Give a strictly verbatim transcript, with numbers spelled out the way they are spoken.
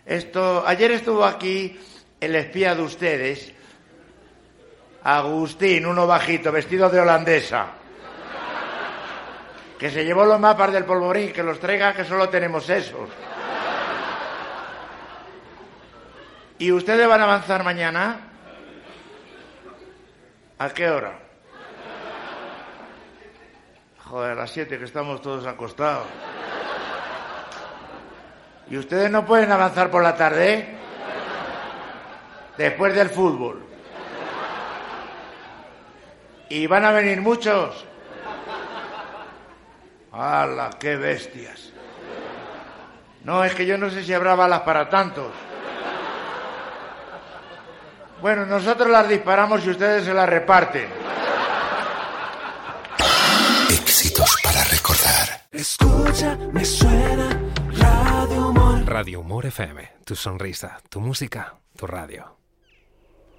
Esto, ayer estuvo aquí el espía de ustedes, Agustín, uno bajito, vestido de holandesa, que se llevó los mapas del polvorín, que los traiga, que solo tenemos esos. ¿Y ustedes van a avanzar mañana? ¿A qué hora? Joder, a las siete, que estamos todos acostados. ¿Y ustedes no pueden avanzar por la tarde? Después del fútbol. ¿Y van a venir muchos? ¡Hala, qué bestias! No, es que yo no sé si habrá balas para tantos. Bueno, nosotros las disparamos y ustedes se las reparten. Éxitos para recordar. Escucha, me suena Radio Humor. Radio Humor F M, tu sonrisa, tu música, tu radio.